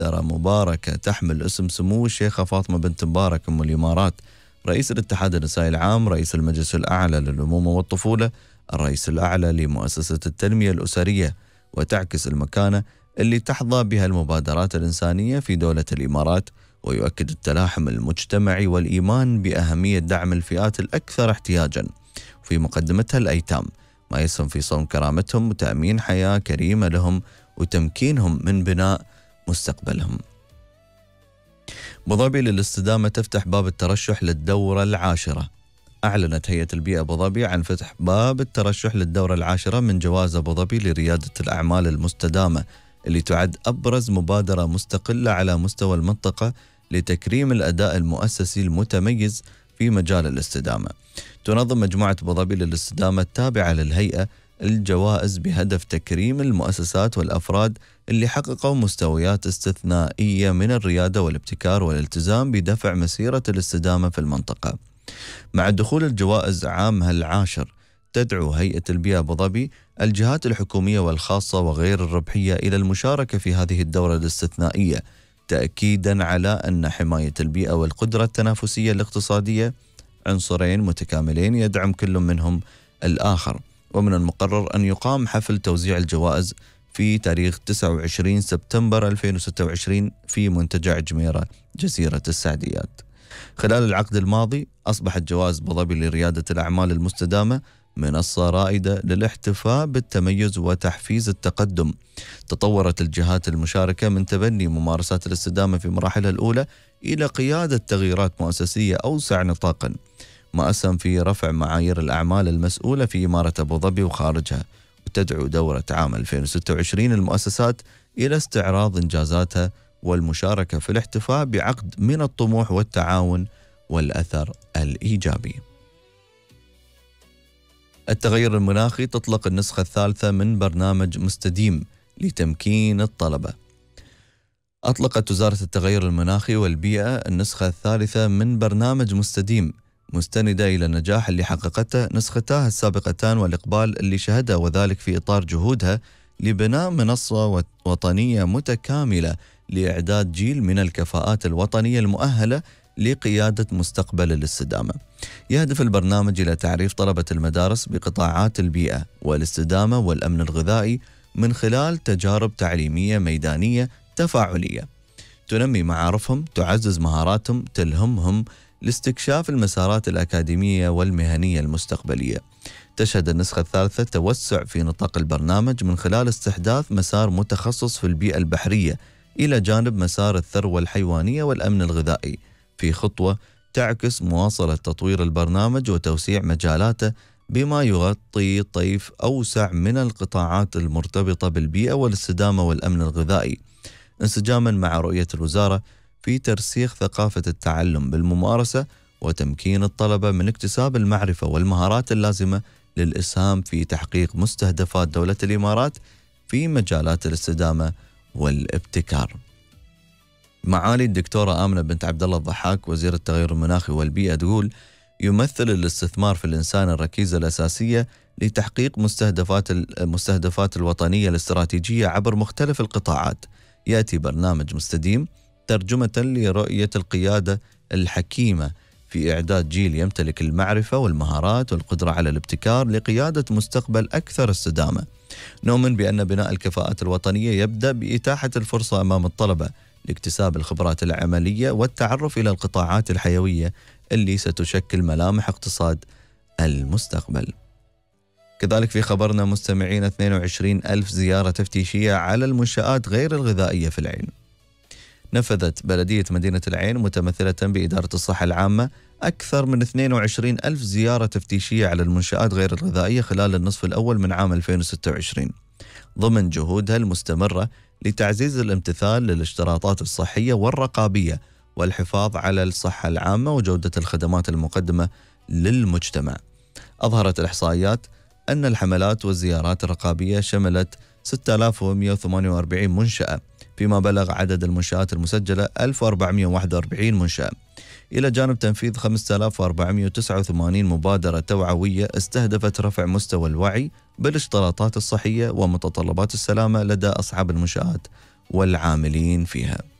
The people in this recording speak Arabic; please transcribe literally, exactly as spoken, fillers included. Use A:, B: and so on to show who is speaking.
A: مبادرة مباركة تحمل اسم سمو الشيخة فاطمة بنت مبارك أم الإمارات، رئيس الاتحاد النسائي العام، رئيس المجلس الأعلى للأمومة والطفولة، الرئيس الأعلى لمؤسسة التنمية الأسرية، وتعكس المكانة اللي تحظى بها المبادرات الإنسانية في دولة الإمارات، ويؤكد التلاحم المجتمعي والإيمان بأهمية دعم الفئات الأكثر احتياجاً، في مقدمتها الأيتام، ما يسهم في صون كرامتهم وتأمين حياة كريمة لهم وتمكينهم من بناء مستقبلهم. أبوظبي للاستدامة تفتح باب الترشح للدورة العاشرة. أعلنت هيئة البيئة أبوظبي عن فتح باب الترشح للدورة العاشرة من جواز أبوظبي لريادة الأعمال المستدامة، اللي تعد أبرز مبادرة مستقلة على مستوى المنطقة لتكريم الأداء المؤسسي المتميز في مجال الاستدامة. تنظم مجموعة أبوظبي للاستدامة التابعة للهيئة الجوائز بهدف تكريم المؤسسات والأفراد اللي حققوا مستويات استثنائية من الريادة والابتكار والالتزام بدفع مسيرة الاستدامة في المنطقة. مع دخول الجوائز عامها العاشر، تدعو هيئة البيئة أبوظبي الجهات الحكومية والخاصة وغير الربحية إلى المشاركة في هذه الدورة الاستثنائية، تأكيدا على أن حماية البيئة والقدرة التنافسية الاقتصادية عنصرين متكاملين يدعم كل منهم الآخر. ومن المقرر أن يقام حفل توزيع الجوائز في تاريخ تسعة وعشرين سبتمبر ألفين وستة وعشرين في منتجع جميرة جزيرة السعديات. خلال العقد الماضي أصبحت جوائز أبوظبي لريادة الأعمال المستدامة منصة رائدة للاحتفاء بالتميز وتحفيز التقدم. تطورت الجهات المشاركة من تبني ممارسات الاستدامة في مراحلها الأولى إلى قيادة تغييرات مؤسسية أوسع نطاقا، ما أسهم في رفع معايير الأعمال المسؤولة في إمارة أبوظبي وخارجها. وتدعو دورة عام ألفين وستة وعشرين المؤسسات إلى استعراض إنجازاتها والمشاركة في الاحتفاء بعقد من الطموح والتعاون والأثر الإيجابي. التغير المناخي تطلق النسخة الثالثة من برنامج مستديم لتمكين الطلبة. أطلقت وزارة التغير المناخي والبيئة النسخة الثالثة من برنامج مستديم، مستندة إلى النجاح اللي حققته نسختها السابقتان والإقبال اللي شهدها، وذلك في إطار جهودها لبناء منصة وطنية متكاملة لإعداد جيل من الكفاءات الوطنية المؤهلة لقيادة مستقبل الاستدامة. يهدف البرنامج إلى تعريف طلبة المدارس بقطاعات البيئة والاستدامة والأمن الغذائي من خلال تجارب تعليمية ميدانية تفاعلية تنمي معارفهم، تعزز مهاراتهم، تلهمهم لاستكشاف المسارات الأكاديمية والمهنية المستقبلية. تشهد النسخة الثالثة توسع في نطاق البرنامج من خلال استحداث مسار متخصص في البيئة البحرية إلى جانب مسار الثروة الحيوانية والأمن الغذائي، في خطوة تعكس مواصلة تطوير البرنامج وتوسيع مجالاته بما يغطي طيف أوسع من القطاعات المرتبطة بالبيئة والاستدامة والأمن الغذائي، انسجاما مع رؤية الوزارة في ترسيخ ثقافة التعلم بالممارسة وتمكين الطلبة من اكتساب المعرفة والمهارات اللازمة للإسهام في تحقيق مستهدفات دولة الإمارات في مجالات الاستدامة والابتكار. معالي الدكتورة آمنة بنت عبد الله الضحاك وزير التغير المناخي والبيئة تقول: يمثل الاستثمار في الإنسان الركيزة الأساسية لتحقيق مستهدفات المستهدفات الوطنية الاستراتيجية عبر مختلف القطاعات. يأتي برنامج مستديم ترجمة لرؤية القيادة الحكيمة في إعداد جيل يمتلك المعرفة والمهارات والقدرة على الابتكار لقيادة مستقبل أكثر استدامة. نؤمن بأن بناء الكفاءات الوطنية يبدأ بإتاحة الفرصة أمام الطلبة لاكتساب الخبرات العملية والتعرف إلى القطاعات الحيوية اللي ستشكل ملامح اقتصاد المستقبل. كذلك في خبرنا مستمعين اثنين وعشرين ألف زيارة تفتيشية على المنشآت غير الغذائية في العين. نفذت بلدية مدينة العين متمثلة بإدارة الصحة العامة أكثر من اثنين وعشرين ألف زيارة تفتيشية على المنشآت غير الغذائية خلال النصف الأول من عام ألفين وستة وعشرين، ضمن جهودها المستمرة لتعزيز الامتثال للاشتراطات الصحية والرقابية والحفاظ على الصحة العامة وجودة الخدمات المقدمة للمجتمع. أظهرت الإحصائيات أن الحملات والزيارات الرقابية شملت ستة آلاف ومئة وثمانية وأربعين منشأة، فيما بلغ عدد المنشآت المسجلة ألف وأربعمئة وواحد وأربعين منشأة، إلى جانب تنفيذ خمسة آلاف وأربعمئة وتسعة وثمانين مبادرة توعوية استهدفت رفع مستوى الوعي بالاشتراطات الصحية ومتطلبات السلامة لدى أصحاب المنشآت والعاملين فيها.